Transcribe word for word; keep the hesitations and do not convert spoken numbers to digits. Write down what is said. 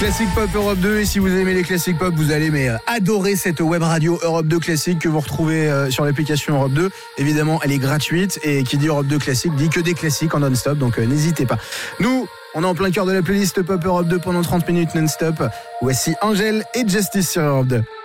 Classique Pop Europe deux, et si vous aimez les classiques pop, vous allez mais adorer cette web radio Europe deux Classique que vous retrouvez euh, sur l'application Europe deux. Évidemment, elle est gratuite, et qui dit Europe deux Classique dit que des classiques en non-stop, donc euh, n'hésitez pas. Nous, on est en plein cœur de la playlist Pop Europe deux pendant trente minutes non-stop. Voici Angèle et Justice sur Europe deux.